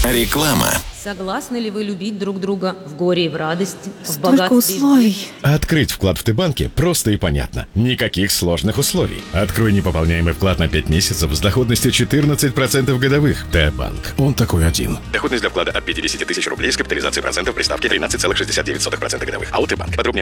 Реклама. Согласны ли вы любить друг друга в горе и в радости, в Столько богатстве и в условий. бедности? Открыть вклад в Т-банке просто и понятно. Никаких сложных условий. Открой непополняемый вклад на 5 месяцев с доходностью 14% годовых. Т-банк. Он такой один. Доходность для вклада от 50 тысяч рублей с капитализацией процентов при ставке 13,69% годовых. АО Т-банк. Подробнее